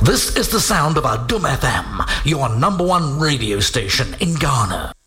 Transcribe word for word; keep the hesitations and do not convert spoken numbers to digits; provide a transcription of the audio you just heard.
This is the sound of Adum F M, your number one radio station in Ghana.